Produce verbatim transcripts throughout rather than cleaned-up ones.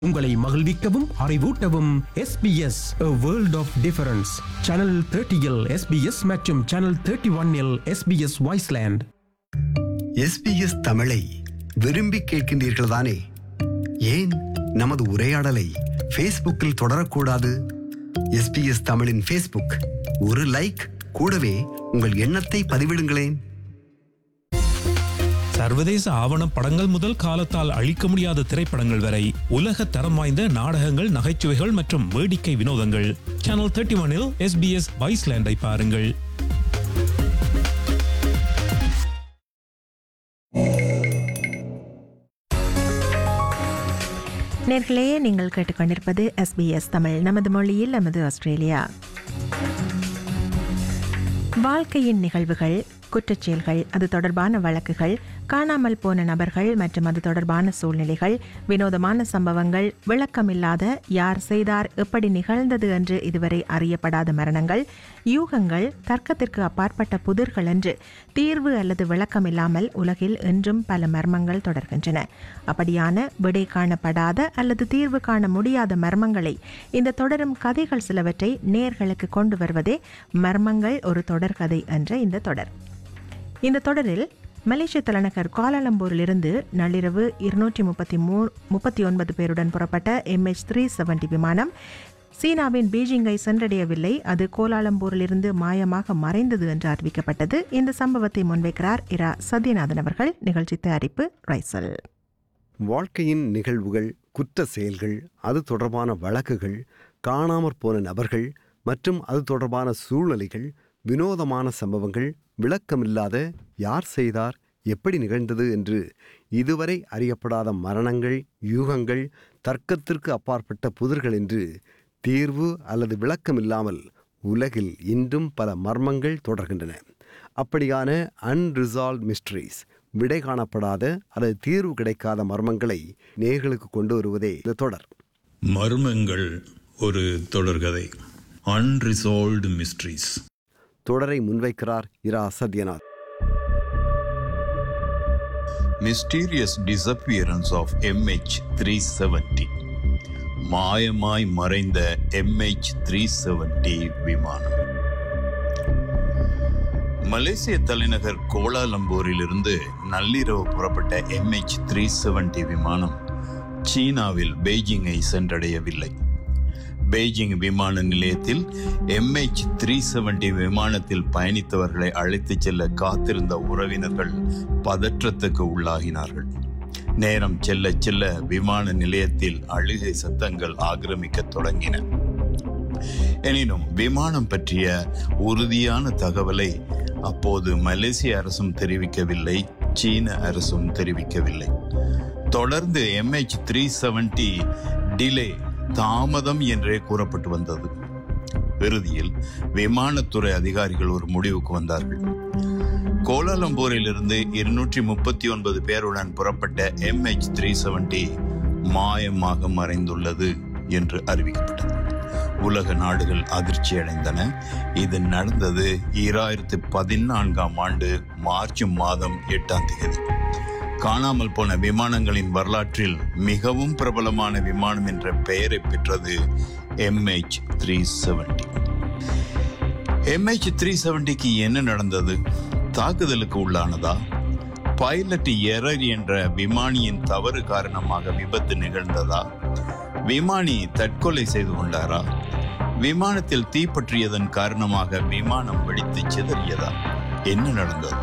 உங்களை மகிழ்விக்கவும் அறிவூட்டவும் S B S A World of Difference channel முப்பதில் S B S மற்றும் channel முப்பத்தி ஒன்றில் S B S வாய்ஸ்லேண்ட். S B S தமிழை விரும்பி கேட்கின்றீர்கள் தானே? ஏன் நமது உரையாடலை ஃபேஸ்புக்கில் தொடரக்கூடாது? எஸ் பி எஸ் தமிழின் ஃபேஸ்புக், ஒரு லைக், கூடவே உங்கள் எண்ணத்தை பதிவிடுங்களேன். சர்வதேச ஆவண படங்கள் முதல் காலத்தால் அழிக்க முடியாத திரைப்படங்கள் வரை உலக தரம் வாய்ந்த நாடகங்கள், நகைச்சுவைகள் மற்றும் வேடிக்கை வினோதங்கள் சேனல் முப்பத்தி ஒன்றில் எஸ் பி எஸ் வாய்ஸ்லேண்டை பாருங்கள். நேர்களே, நீங்கள் கேட்டுக்கொண்டிருப்பது எஸ் பி எஸ் தமிழ், நமது மொழியில் நமது ஆஸ்திரேலியா. வாழ்க்கையின் நிகழ்வுகள், குற்றச்செயல்கள், அது தொடர்பான வழக்குகள், காணாமல் போன நபர்கள் மற்றும் அது தொடர்பான சூழ்நிலைகள், வினோதமான சம்பவங்கள், விளக்கமில்லாத யார் செய்தார், எப்படி நிகழ்ந்தது என்று இதுவரை அறியப்படாத மரணங்கள், யூகங்கள், தர்க்கத்திற்கு அப்பாற்பட்ட புதிர்கள் என்று தீர்வு அல்லது விளக்கமில்லாமல் உலகில் இன்றும் பல மர்மங்கள் தொடர்கின்றன. அப்படியான விடை காணப்படாத அல்லது தீர்வு காண முடியாத மர்மங்களை இந்த தொடரும் கதைகள் சிலவற்றை நேர்களுக்கு கொண்டு வருவதே மர்மங்கள் ஒரு தொடர்கதை என்ற இந்த தொடர். இந்த தொடரில் மலேசிய தலைநகர் கோலாலம்பூரிலிருந்து நள்ளிரவு இருநூற்றி முப்பத்தி மூ முப்பத்தி ஒன்பது பேருடன் புறப்பட்ட எம் எச் த்ரீ செவன்டி விமானம் சீனாவின் பீஜிங்கை சென்றடையவில்லை. அது கோலாலம்பூரிலிருந்து மாயமாக மறைந்தது என்று அறிவிக்கப்பட்டது. இந்த சம்பவத்தை முன்வைக்கிறார் இரா சத்யநாதன் அவர்கள். நிகழ்ச்சி தயாரிப்பு ரைசல். வாழ்க்கையின் நிகழ்வுகள், குற்ற செயல்கள், அது தொடர்பான வழக்குகள், காணாமற் போன நபர்கள் மற்றும் அது தொடர்பான சூழ்நிலைகள், வினோதமான சம்பவங்கள், விளக்கமில்லாத யார் செய்தார், எப்படி நிகழ்ந்தது என்று இதுவரை அறியப்படாத மரணங்கள், யூகங்கள், தர்க்கத்திற்கு அப்பாற்பட்ட புதிர்கள் என்று தீர்வு அல்லது விளக்கமில்லாமல் உலகில் இன்றும் பல மர்மங்கள் தொடர்கின்றன. அப்படியான அன்ரிசால்வ் மிஸ்ட்ரீஸ், விடை காணப்படாத அல்லது தீர்வு கிடைக்காத மர்மங்களை நேர்களுக்கு கொண்டு வருவதே இந்த தொடர். மர்மங்கள் ஒரு தொடர்கதை. அன்ரிசால்வ்டு மிஸ்ட்ரீஸ் தொடரை முன்வைக்கிறார் இரா Sathyanath. Mysterious disappearance of M H three seventy. மாயமாய் மறைந்த எம் எச் த்ரீ செவன்டி விமானம். மலேசிய தலைநகர் கோலாலம்பூரிலிருந்து நள்ளிரவு புறப்பட்ட எம் எச் த்ரீ செவன்டி விமானம் சீனாவில் பெய்ஜிங்கை சென்றடையவில்லை. பெய்ஜிங் விமான நிலையத்தில் எம் எச் த்ரீ செவன்டி விமானத்தில் பயணித்தவர்களை அழைத்துச் செல்ல காத்திருந்த உறவினர்கள் பதற்றத்துக்கு உள்ளாகினார்கள். நேரம் செல்ல செல்ல விமான நிலையத்தில் அழுகை சத்தங்கள் ஆக்கிரமிக்க தொடங்கின. எனினும் விமானம் பற்றிய உறுதியான தகவலை அப்போது மலேசிய அரசும் தெரிவிக்கவில்லை, சீன அரசும் தெரிவிக்கவில்லை. தொடர்ந்து M H three seventy delay, தாமதம் என்றே கூறப்பட்டு வந்தது. இறுதியில் விமானத்துறை அதிகாரிகள் ஒரு முடிவுக்கு வந்தார்கள். கோலாலம்பூரில் இருந்து இருநூற்றி முப்பத்தி ஒன்பது பேருடன் புறப்பட்ட எம் எச் த்ரீ செவன்டி மாயமாக மறைந்துள்ளது என்று அறிவிக்கப்பட்டது. உலக நாடுகள் அதிர்ச்சி அடைந்தன. இது நடந்தது ஈராயிரத்தி பதினான்காம் ஆண்டு மார்ச் மாதம் எட்டாம் தேதி. காணாமல் போன விமானங்களின் வரலாற்றில் மிகவும் பிரபலமான விமானம் என்ற பெயரை பெற்றது M H three seventy. M H three செவன்டிக்கு என்ன நடந்தது? தாக்குதலுக்கு உள்ளானதா? பைலட் எரர் என்ற விமானியின் தவறு காரணமாக விபத்து நிகழ்ந்ததா? விமானி தற்கொலை செய்து கொண்டாரா? விமானத்தில் தீப்பற்றியதன் காரணமாக விமானம் வெடித்து சிதறியதா? என்ன நடந்தது?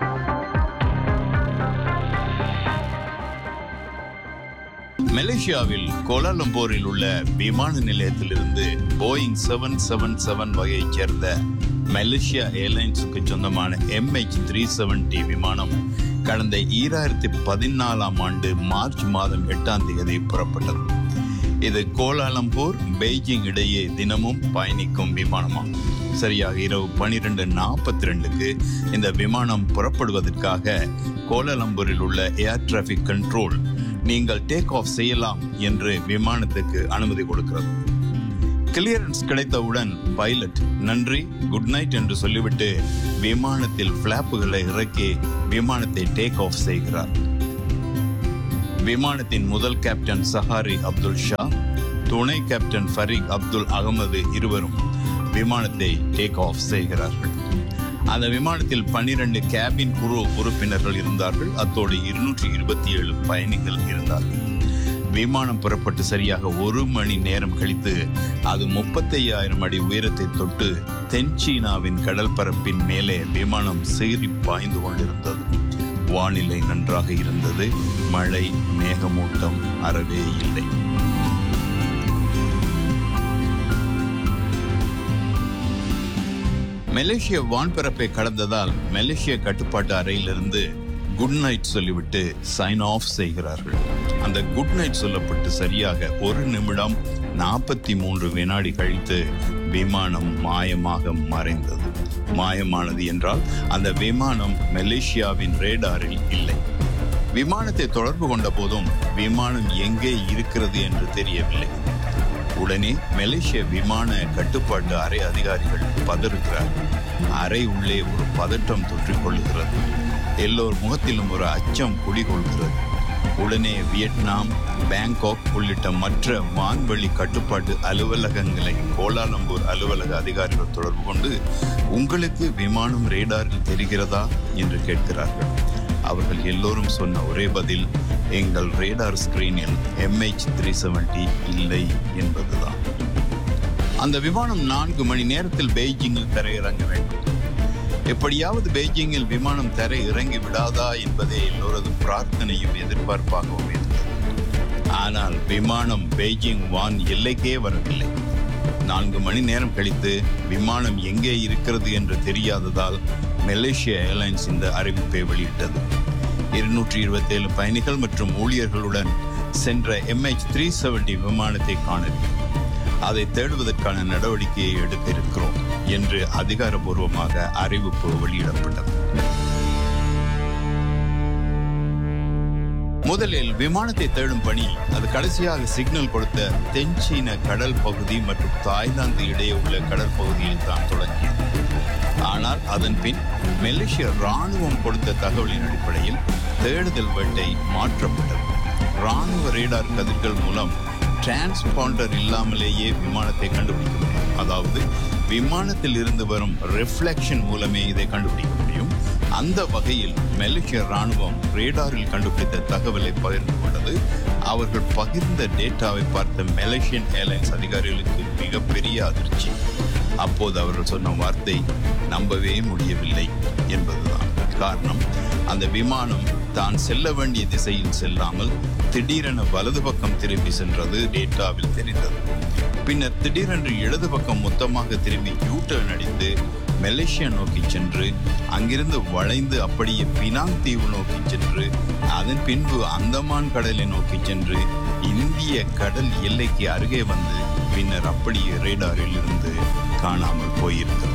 மலேசியாவில் கோலாலம்பூரில் உள்ள விமான நிலையத்திலிருந்து போயிங் செவன் செவன் செவன் வகையைச் சேர்ந்த மலேசியா ஏர்லைன்ஸுக்கு சொந்தமான எம் எச் த்ரீ செவன்டி விமானம் கடந்த ஈராயிரத்தி பதினாலாம் ஆண்டு மார்ச் மாதம் எட்டாம் தேதி புறப்பட்டது. இது கோலாலம்பூர் பெய்ஜிங் இடையே தினமும் பயணிக்கும் விமானமாகும். சரியாக இரவு பனிரெண்டு நாற்பத்தி ரெண்டுக்கு இந்த விமானம் புறப்படுவதற்காக கோலாலம்பூரில் உள்ள ஏர் டிராபிக் கண்ட்ரோல் நீங்கள் டேக் ஆஃப் செய்யலாம் என்று விமானத்துக்கு அனுமதி கொடுக்கிறது. கிளியரன்ஸ் கிடைத்தவுடன் பைலட் நன்றி, குட் நைட் என்று சொல்லிவிட்டு விமானத்தில் பிளாப்புகளை இறக்கி விமானத்தை டேக் ஆஃப் செய்கிறார். விமானத்தின் முதல் கேப்டன் சஹாரி அப்துல் ஷா, துணை கேப்டன் ஃபரீக் அப்துல் அகமது இருவரும் விமானத்தை டேக் ஆஃப் செய்கிறார்கள். அந்த விமானத்தில் பன்னிரண்டு கேபின் குரு உறுப்பினர்கள் இருந்தார்கள். அத்தோடு இருநூற்றி இருபத்தி ஏழு பயணிகள் இருந்தார்கள். விமானம் புறப்பட்டு சரியாக ஒரு மணி நேரம் கழித்து அது முப்பத்தையாயிரம் அடி உயரத்தை தொட்டு தென் சீனாவின் கடல் பரப்பின் மேலே விமானம் சீறி பாய்ந்து கொண்டிருந்தது. வானிலை நன்றாக இருந்தது. மழை, மேகமூட்டம் அறவே இல்லை. மலேசிய வான்பரப்பை கடந்ததால் மலேசிய கட்டுப்பாட்டு அறையிலிருந்து குட் நைட் சொல்லிவிட்டு சைன் ஆஃப் செய்கிறார்கள். அந்த குட் நைட் சொல்லப்பட்டு சரியாக ஒரு நிமிடம் நாற்பத்தி மூன்று வினாடி கழித்து விமானம் மாயமாக மறைந்தது. மாயமானது என்றால் அந்த விமானம் மலேசியாவின் ரேடாரில் இல்லை. விமானத்தை தொடர்பு கொண்ட போதும் விமானம் எங்கே இருக்கிறது என்று தெரியவில்லை. உடனே மலேசிய விமான கட்டுப்பாட்டு அறை அதிகாரிகள் பதறுகிறார்கள். அறை உள்ளே ஒரு பதட்டம் தொற்றிக் கொள்ளுகிறது. எல்லோர் முகத்திலும் ஒரு அச்சம் குடிகொள்கிறது. உடனே வியட்நாம், பேங்காக் உள்ளிட்ட மற்ற வான்வழி கட்டுப்பாட்டு அலுவலகங்களை கோலாலம்பூர் அலுவலக அதிகாரிகள் தொடர்பு கொண்டு, உங்களுக்கு விமானம் ரேடாரில் தெரிகிறதா என்று கேட்கிறார்கள். அவர்கள் எல்லோரும் சொன்ன ஒரே பதில், எங்கள் ரேடார் ஸ்கிரீனில் எம்ஹெச் த்ரீ செவன்டி இல்லை என்பதுதான். அந்த விமானம் நான்கு மணி நேரத்தில் பெய்ஜிங்கில் தரையிறங்க வேண்டும். எப்படியாவது பெய்ஜிங்கில் விமானம் தரை இறங்கி விடாதா என்பதே எல்லோரது பிரார்த்தனையும் எதிர்பார்ப்பாகவும் இருந்தது. ஆனால் விமானம் பெய்ஜிங் வான் எல்லைக்கே வரவில்லை. நான்கு மணி நேரம் கழித்து விமானம் எங்கே இருக்கிறது என்று தெரியாததால் மலேசியா ஏர்லைன்ஸ் இந்த அறிவிப்பை வெளியிட்டது. இருநூற்றி இருபத்தி ஏழு பயணிகள் மற்றும் ஊழியர்களுடன் சென்ற எம்ஹெச் த்ரீ செவன்டி விமானத்தை காணவில்லை. அதை தேடுவதற்கான நடவடிக்கையை எடுக்க இருக்கிறோம் என்று அதிகாரப்பூர்வமாக அறிவிப்பு வெளியிடப்பட்டது. முதலில் விமானத்தை தேடும் பணி அது கடைசியாக சிக்னல் கொடுத்த தென் சீன கடல் பகுதி மற்றும் தாய்லாந்து இடையே உள்ள கடல் பகுதியில் தான் தொடங்கியது. ஆனால் அதன் பின் மலேசிய ராணுவம் கொடுத்த தகவலின் அடிப்படையில் தேடுதல் வேட்டை மாற்றப்பட்டது. ராணுவ ரேடார் கதிர்கள் மூலம் டிரான்ஸ்பாண்டர் இல்லாமலேயே விமானத்தை கண்டுபிடிக்க முடியும். அதாவது விமானத்தில் இருந்து வரும் ரிஃப்ளெக்ஷன் மூலமே இதை கண்டுபிடிக்க முடியும். அந்த வகையில் மலேசிய ராணுவம் ரேடாரில் கண்டுபிடித்த தகவலை பகிர்ந்து கொண்டது. அவர்கள் பகிர்ந்த டேட்டாவை பார்த்த மலேசியன் ஏர்லைன்ஸ் அதிகாரிகளுக்கு மிகப்பெரிய அதிர்ச்சி. அப்போது அவர்கள் சொன்ன வார்த்தை நம்பவே முடியவில்லை என்பதுதான். காரணம், அந்த விமானம் தான் செல்ல வேண்டிய திசையில் செல்லாமல் திடீரென வலது பக்கம் திரும்பி சென்றது டேட்டாவில் தெரிந்தது. பின்னர் திடீரென்று இடது பக்கம் மொத்தமாக திரும்பி யூட்டர்ன் அடித்து மலேசியா நோக்கி சென்று அங்கிருந்து வளைந்து அப்படியே பினாங் தீவு நோக்கி சென்று அதன் பின்பு அந்தமான் கடலை நோக்கி சென்று இந்திய கடல் எல்லைக்கு அருகே வந்து பின்னர் அப்படியே ரேடாரில் இருந்து காணாமல் போயிருக்கிறது.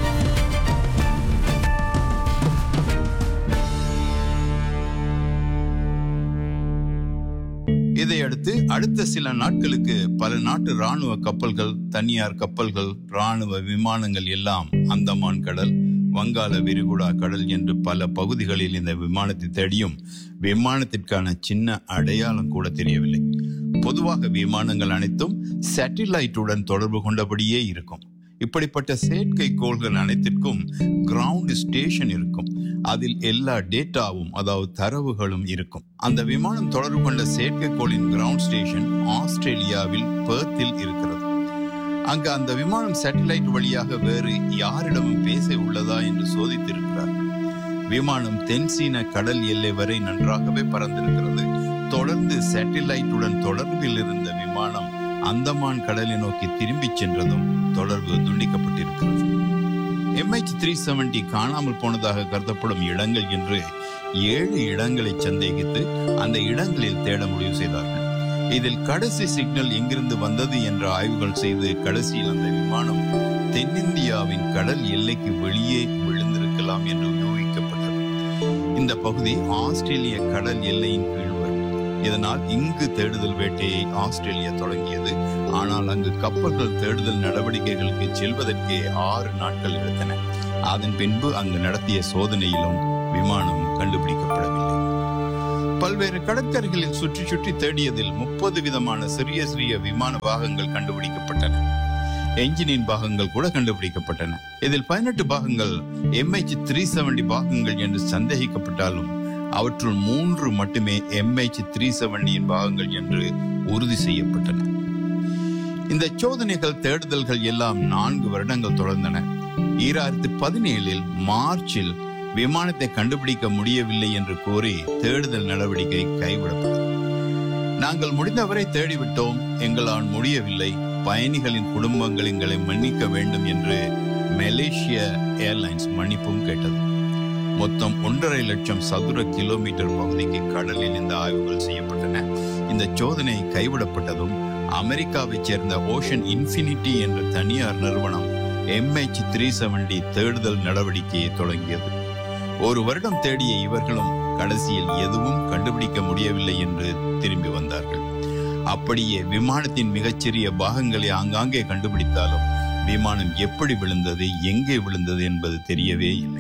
இதையடுத்து அடுத்த சில நாட்களுக்கு பல நாட்டு ராணுவ கப்பல்கள், தனியார் கப்பல்கள், ராணுவ விமானங்கள் எல்லாம் அந்தமான் கடல், வங்காள விரிகுடா கடல் என்று பல பகுதிகளில் இந்த விமானத்தை தேடியும் விமானத்திற்கான சின்ன அடையாளம் கூட தெரியவில்லை. பொதுவாக விமானங்கள் அனைத்தும் சேட்டிலைட்டுடன் தொடர்பு கொண்டபடியே இருக்கும். இப்படிப்பட்ட செயற்கைக்கோள்கள் அனைத்திற்கும் கிரவுண்ட் ஸ்டேஷன் இருக்கும். அதில் எல்லா டேட்டாவும், அதாவது தரவுகளும் இருக்கும். அந்த விமானம் தொடர்பு கொண்ட செயற்கைக்கோளின் கிரவுண்ட் ஸ்டேஷன் ஆஸ்திரேலியாவில் பெர்த்தில் இருக்கிறது. அங்கு அந்த விமானம் சேட்டலைட் வழியாக வேறு யாரிடமும் பேச உள்ளதா என்று சோதித்திருக்கிறார். விமானம் தென்சீன கடல் எல்லை வரை நன்றாகவே பறந்திருக்கிறது. தொடர்ந்து சேட்டலைட்டுடன் தொடர்பில் இருந்த விமானம் அந்தமான் கடலை நோக்கி திரும்பி சென்றதும் தொடர்பு துண்டிக்கப்பட்டிருக்கிறது. எம்ஹெச் த்ரீ செவன்டி காணாமல் போனதாக கருதப்படும் இடங்கள் என்று ஏழு இடங்களை சந்தேகித்து அந்த இடங்களில் தேட முடிவு செய்தார்கள். இதில் கடைசி சிக்னல் எங்கிருந்து வந்தது என்ற ஆய்வுகள் செய்து கடைசியில் அந்த விமானம் தென்னிந்தியாவின் கடல் எல்லைக்கு வெளியே விழுந்திருக்கலாம் என்று யூகிக்கப்பட்டது. இந்த பகுதி ஆஸ்திரேலிய கடல் எல்லையின் கீழ் வரும். இதனால் இங்கு தேடுதல் வேட்டையை ஆஸ்திரேலியா தொடங்கியது. ஆனால் அங்கு கப்பல்கள் தேடுதல் நடவடிக்கைகளுக்கு செல்வதற்கே ஆறு நாட்கள் எடுத்தன. அதன் பின்பு அங்கு நடத்திய சோதனையிலும் விமானம் கண்டுபிடிக்கப்படவில்லை. பல்வேறு கடற்கரைகளில் சுற்றி சுற்றி தேடியதில் முப்பது விதமான சிறிய சிறிய விமான பாகங்கள் கண்டுபிடிக்கப்பட்டன. என்ஜினின் பாகங்கள் கூட கண்டுபிடிக்கப்பட்டன. இதில் பதினெட்டு பாகங்கள் எம்ஹெச் த்ரீ செவன்டி பாகங்கள் என்று சந்தேகிக்கப்பட்டாலும் அவற்றுள் மூன்று மட்டுமே எம்ஹெச் த்ரீ செவன்டியின் பாகங்கள் என்று உறுதி செய்யப்பட்டன. இந்த சோதனைகள் தேடுதல்கள் எல்லாம் நான்கு வருடங்கள் தொடர்ந்தன. ஈராயிரத்தி பதினேழில் மார்ச்சில் விமானத்தை கண்டுபிடிக்க முடியவில்லை என்று கூறி தேடுதல் நடவடிக்கை கைவிடப்பட்டது. நாங்கள் முடிந்தவரை தேடிவிட்டோம், எங்களால் முடியவில்லை, பயணிகளின் குடும்பங்கள் எங்களை மன்னிக்க வேண்டும் என்று மலேசிய ஏர்லைன்ஸ் மன்னிப்பும் கேட்டது. மொத்தம் ஒன்றரை லட்சம் சதுர கிலோமீட்டர் பகுதிக்கு கடலில் இந்த ஆய்வுகள் செய்யப்பட்டன. இந்த சோதனை கைவிடப்பட்டதும் அமெரிக்காவைச் சேர்ந்த ஓஷன் இன்ஃபினிட்டி என்ற தனியார் நிறுவனம் எம்ஹெச் த்ரீ செவன்டி தேடுதல் நடவடிக்கையை தொடங்கியது. ஒரு வருடம் தேடிய இவர்களும் கடைசியில் எதுவும் கண்டுபிடிக்க முடியவில்லை என்று திரும்பி வந்தார்கள். அப்படியே விமானத்தின் மிகச்சிறிய பாகங்களை ஆங்காங்கே கண்டுபிடித்தாலும் விமானம் எப்படி விழுந்தது, எங்கே விழுந்தது என்பது தெரியவே இல்லை.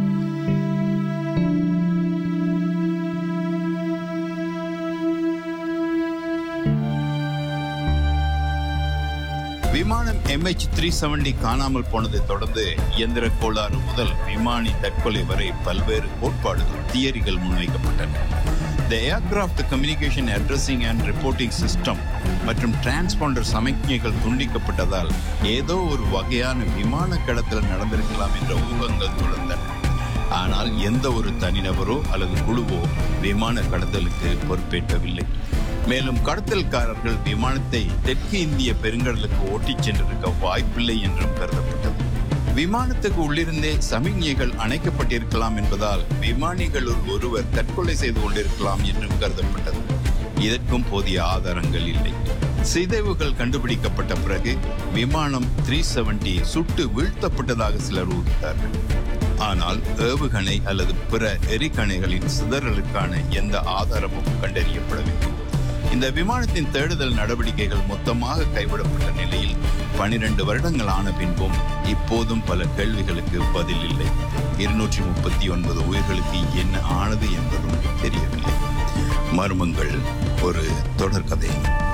விமானம் எம்ஹெச் த்ரீ செவன்டி காணாமல் போனதை தொடர்ந்து இயந்திர கோளாறு முதல் விமானி தற்கொலை வரை பல்வேறு கோட்பாடுகள், தியரிகள் முன்வைக்கப்பட்டன. The Aircraft Communication Addressing and Reporting System மற்றும் டிரான்ஸ்பாண்டர் சமிக்ஞைகள் துண்டிக்கப்பட்டதால் ஏதோ ஒரு வகையான விமான கடத்தல் நடந்திருக்கலாம் என்ற ஊகங்கள் தொடர்ந்தன. ஆனால் எந்த ஒரு தனிநபரோ அல்லது குழுவோ விமான கடத்தலுக்கு பொறுப்பேற்கவில்லை. மேலும் கடத்தல்காரர்கள் விமானத்தை தெற்கு இந்திய பெருங்கடலுக்கு ஓட்டிச் சென்றிருக்க வாய்ப்பில்லை என்றும் கருதப்பட்டது. விமானத்துக்கு உள்ளிருந்தே சமிக்ஞைகள் அணைக்கப்பட்டிருக்கலாம் என்பதால் விமானிகளுள் ஒருவர் தற்கொலை செய்து கொண்டிருக்கலாம் என்றும் கருதப்பட்டது. இதற்கும் போதிய ஆதாரங்கள் இல்லை. சிதைவுகள் கண்டுபிடிக்கப்பட்ட பிறகு விமானம் த்ரீ செவன்டி சுட்டு வீழ்த்தப்பட்டதாக சிலர் ஊகித்தார்கள். ஆனால் ஏவுகணை அல்லது பிற எரிகணைகளின் சிதறலுக்கான எந்த ஆதாரமும் கண்டறியப்படவில்லை. இந்த விமானத்தின் தேடுதல் நடவடிக்கைகள் மொத்தமாக கைவிடப்பட்ட நிலையில் பனிரெண்டு வருடங்கள் ஆன பின்பும் இப்போதும் பல கேள்விகளுக்கு பதில் இல்லை. இருநூற்றி முப்பத்தி ஒன்பது உயிர்களுக்கு என்ன ஆனது என்பதும் தெரியவில்லை. மர்மங்கள் ஒரு தொடர்கதை.